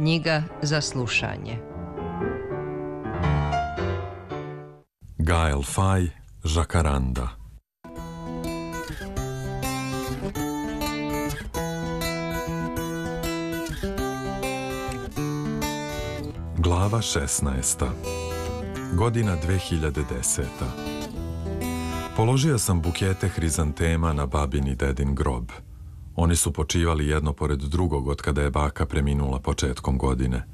knjiga za slušanje. Gael Fay, Žakaranda. Glava 16. Godina 2010. Položio sam bukete hrizantema na babin i dedin grob. Oni su počivali jedno pored drugog od kada je baka preminula početkom godine.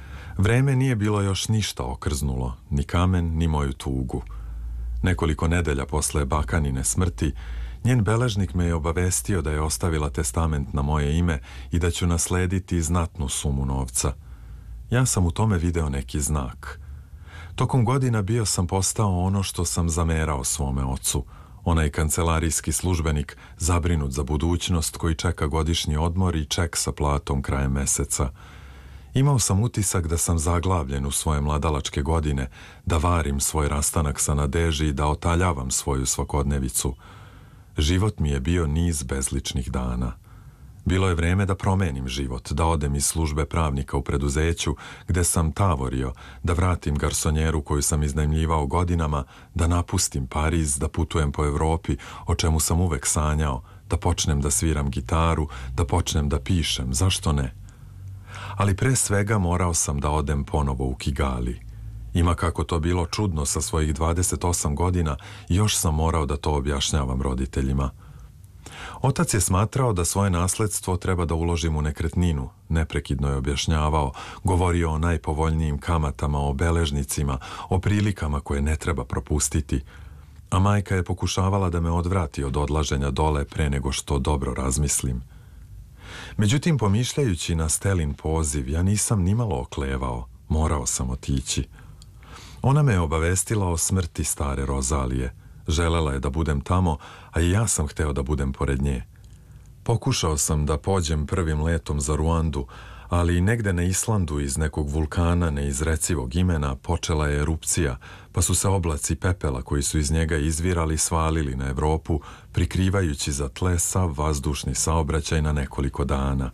Vreme nije bilo još ništa okrznulo, ni kamen, ni moju tugu. Nekoliko nedelja posle bakanine smrti, njen beležnik me je obavestio da je ostavila testament na moje ime i da ću naslediti znatnu sumu novca. Ja sam u tome video neki znak. Tokom godina bio sam postao ono što sam zamerao svome ocu, onaj kancelarijski službenik zabrinut za budućnost koji čeka godišnji odmor i ček sa platom krajem meseca. Imao sam utisak da sam zaglavljen u svoje mladalačke godine, da varim svoj rastanak sa Nadeži i da otaljavam svoju svakodnevicu. Život mi je bio niz bezličnih dana. Bilo je vreme da promenim život, da odem iz službe pravnika u preduzeću gde sam tavorio, da vratim garsonjeru koju sam iznajmljivao godinama, da napustim Pariz, da putujem po Evropi, o čemu sam uvek sanjao, da počnem da sviram gitaru, da počnem da pišem, zašto ne? Ali pre svega morao sam da odem ponovo u Kigali. Ima kako to bilo čudno sa svojih 28 godina i još sam morao da to objašnjavam roditeljima. Otac je smatrao da svoje nasledstvo treba da uložim u nekretninu, neprekidno je objašnjavao, govorio o najpovoljnijim kamatama, o beležnicima, o prilikama koje ne treba propustiti, a majka je pokušavala da me odvrati od odlaženja dole pre nego što dobro razmislim. Međutim, pomišljajući na Stelin poziv, ja nisam nimalo oklevao, morao sam otići. Ona me je obavestila o smrti stare Rozalije. Želela je da budem tamo, a i ja sam hteo da budem pored nje. Pokušao sam da pođem prvim letom za Ruandu, ali negde na Islandu iz nekog vulkana neizrecivog imena počela je erupcija, pa su se oblaci pepela koji su iz njega izvirali svalili na Evropu, prikrivajući za tle sav vazdušni saobraćaj na nekoliko dana.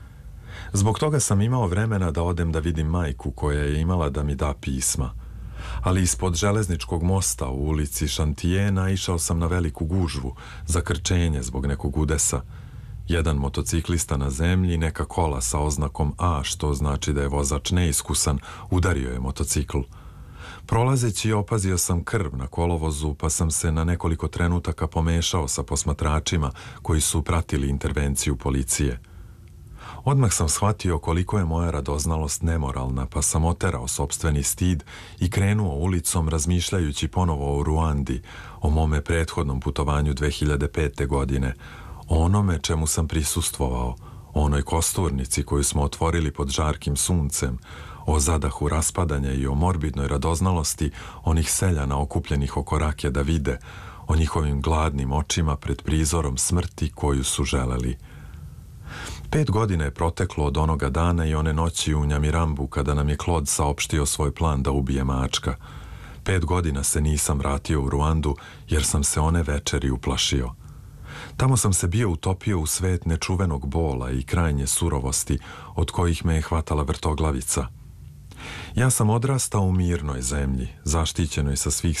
Zbog toga sam imao vremena da odem da vidim majku koja je imala da mi da pisma. Ali ispod železničkog mosta u ulici Šantijena išao sam na veliku gužvu, zakrčenje zbog nekog udesa. Jedan motociklista na zemlji, neka kola sa oznakom A, što znači da je vozač neiskusan, udario je motocikl. Prolazeći opazio sam krv na kolovozu, pa sam se na nekoliko trenutaka pomešao sa posmatračima koji su pratili intervenciju policije. Odmah sam shvatio koliko je moja radoznalost nemoralna, pa sam oterao sopstveni stid i krenuo ulicom razmišljajući ponovo o Ruandi, o mome prethodnom putovanju 2005. godine, o onome čemu sam prisustvovao, o onoj kosturnici koju smo otvorili pod žarkim suncem, o zadahu raspadanja i o morbidnoj radoznalosti onih seljana okupljenih oko rake da vide, o njihovim gladnim očima pred prizorom smrti koju su želeli. 5 godina je proteklo od onoga dana i one noći u Njamirambu kada nam je Claude saopštio svoj plan da ubije mačka. 5 godina se nisam vratio u Ruandu jer sam se one večeri uplašio. Tamo sam se bio utopio u svet nečuvenog bola i krajnje surovosti od kojih me je hvatala vrtoglavica. Ja sam odrastao u mirnoj zemlji, zaštićenoj sa svih